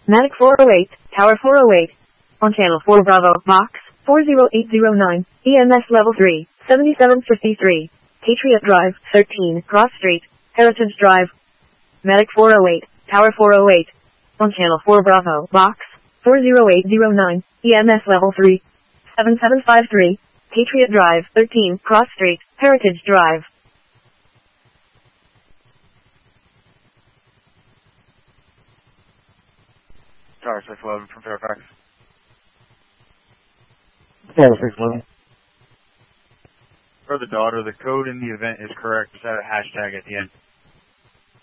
Medic 408, Tower 408. On channel 4 Bravo, box 40809, EMS level 3, 7753. Patriot Drive, 13, Cross Street, Heritage Drive. Medic 408, Tower 408. On channel 4 Bravo, box 40809, EMS level 3, 7753. Patriot Drive, 13, Cross Street, Heritage Drive. Tower 611 from Fairfax. Tower 611. For the daughter, the code in the event is correct. Just add a hashtag at the end.